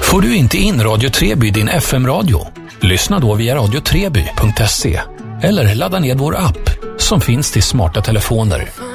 Får du inte in Radio Treby i din FM-radio? Lyssna då via radiotreby.se eller ladda ner vår app som finns till smarta telefoner.